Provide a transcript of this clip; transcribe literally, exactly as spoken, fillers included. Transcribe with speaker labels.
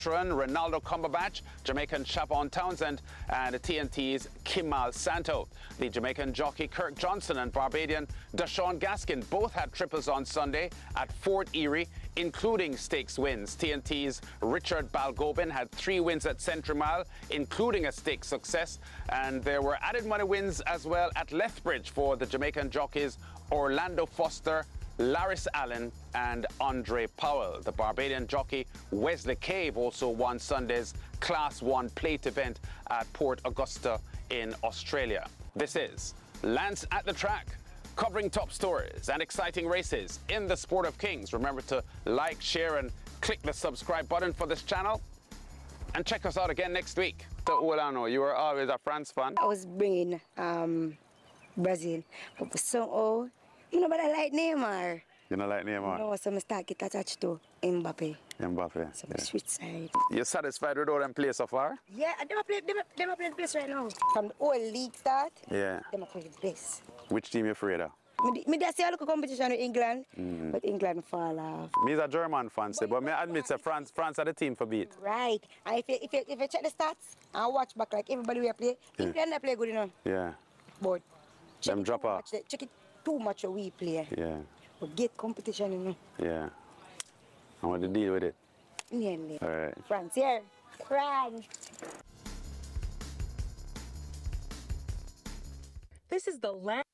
Speaker 1: Ronaldo Cumberbatch, Jamaican Siobhan Townsend, and T N T's Kimal Santo. The Jamaican jockey Kirk Johnson and Barbadian Dashawn Gaskin both had triples on Sunday at Fort Erie, including stakes wins. T N T's Richard Balgobin had three wins at Century Mile, including a stakes success, and there were added money wins as well at Lethbridge for the Jamaican jockeys Orlando Foster, Laris Allen and Andre Powell. The Barbadian jockey Wesley Cave also won Sunday's Class one plate event at Port Augusta in Australia. This is Lance at the Track, covering top stories and exciting races in the sport of kings. Remember to like, share and click the subscribe button for this channel. And check us out again next week. So, Olano, you were always a France fan.
Speaker 2: I was bringing um, Brazil, but for some oh, you know, but I like Neymar.
Speaker 1: You don't like Neymar?
Speaker 2: No, so I start get attached to Mbappe.
Speaker 1: Mbappe.
Speaker 2: So
Speaker 1: Yeah.
Speaker 2: switch side.
Speaker 1: You satisfied with all them plays so far?
Speaker 2: Yeah, I never played, never, never played this right now. From the old league start,
Speaker 1: Yeah.
Speaker 2: them I play this.
Speaker 1: Which team you afraid of?
Speaker 2: Me, me just see a look competition with England, mm. but England fall off.
Speaker 1: Me's a German fan, say, but me admit say France, France are the team for beat.
Speaker 2: Right. And if you, if you, if you check the stats and watch back like everybody we play,
Speaker 1: Yeah.
Speaker 2: England they play good enough.
Speaker 1: Yeah.
Speaker 2: But check
Speaker 1: Them
Speaker 2: it
Speaker 1: drop
Speaker 2: too
Speaker 1: off.
Speaker 2: much, they- check it too much we play.
Speaker 1: Yeah.
Speaker 2: But get competition, you know.
Speaker 1: Yeah. I want to deal with it.
Speaker 2: Nearly.
Speaker 1: All right.
Speaker 2: France here. France.
Speaker 3: This is the last.